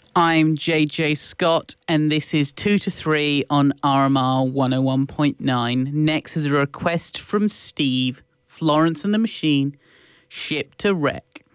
I'm JJ Scott, and this is 2 to 3 on RMR 101.9. Next is a request from Steve, Florence and the Machine, Ship to Wreck.